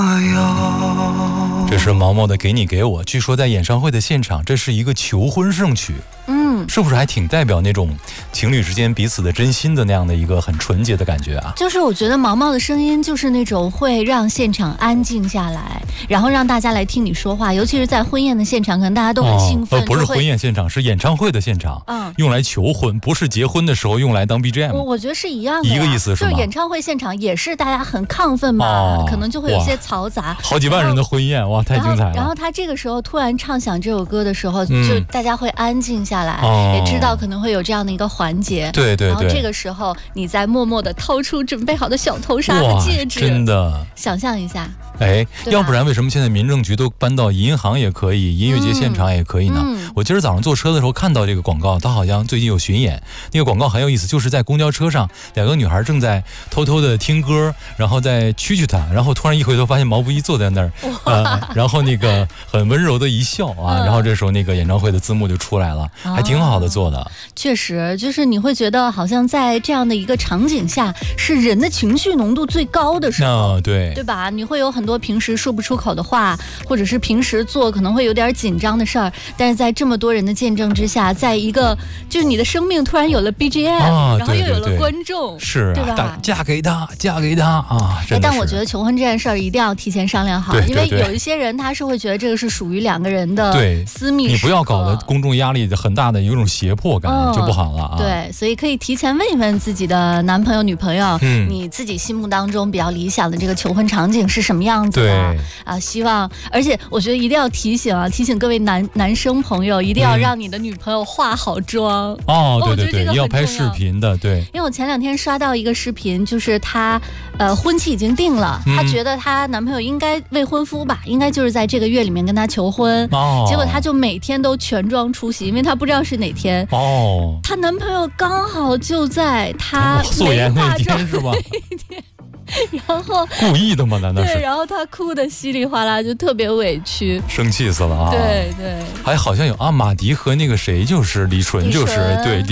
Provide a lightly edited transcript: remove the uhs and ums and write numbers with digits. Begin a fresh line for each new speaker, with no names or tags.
这是毛毛的《给你给我》，据说在演唱会的现场，这是一个求婚圣曲。是不是还挺代表那种情侣之间彼此的真心的那样的一个很纯洁的感觉啊？
就是我觉得毛毛的声音就是那种会让现场安静下来，然后让大家来听你说话，尤其是在婚宴的现场，可能大家都很兴奋。
不是婚宴现场，是演唱会的现场。用来求婚，不是结婚的时候用来当 BGM。
我觉得是一样的，
一个意思是吗？
就是演唱会现场也是大家很亢奋嘛，可能就会有些嘈杂。
好几万人的婚宴，哇，太精彩了。
然后他这个时候突然唱响这首歌的时候，就大家会安静下来，也知道可能会有这样的一个环节。
对。然
后这个时候你再默默地掏出准备好的小头纱和戒指，
真的，
想象一下。
要不然为什么现在民政局都搬到银行也可以，音乐节现场也可以呢？我今儿早上坐车的时候看到这个广告，它好像最近有巡演。那个广告很有意思，就是在公交车上，两个女孩正在偷偷的听歌，然后再蛐它，然后突然一回头发现毛不易坐在那儿，然后那个很温柔的一笑啊，然后这时候那个演唱会的字幕就出来了，还挺好的做的。
确实，就是你会觉得好像在这样的一个场景下，是人的情绪浓度最高的时候，对吧？你会有很多平时说不出口的话，或者是平时做可能会有点紧张的事儿，但是在这么多人的见证之下，在一个就是你的生命突然有了 BGM，然后又有了观众，
是
对吧？
嫁给他啊！
但我觉得求婚这件事儿一定要提前商量好，因为有一些人他是会觉得这个是属于两个人的私密时刻，
你不要搞得公众压力很大的有一种胁迫感，就不好了啊。
对，所以可以提前问一问自己的男朋友、女朋友，你自己心目当中比较理想的这个求婚场景是什么样子的？希望，而且我觉得一定要提醒各位男生朋友，一定要让你的女朋友化好妆。对，
要拍视频的，对。
因为我前2天刷到一个视频，就是她婚期已经定了，她觉得她男朋友应该未婚夫吧，应该就是在这个月里面跟她求婚。结果她就每天都全妆出席，因为她不知道是哪天。她男朋友刚好就在她没化妆
是吧？
然后
故意的吗？难道是？
对，然后她哭得稀里哗啦，就特别委屈，
生气死了啊！
对，
还好像有马迪和那个谁，就是李纯，就是对。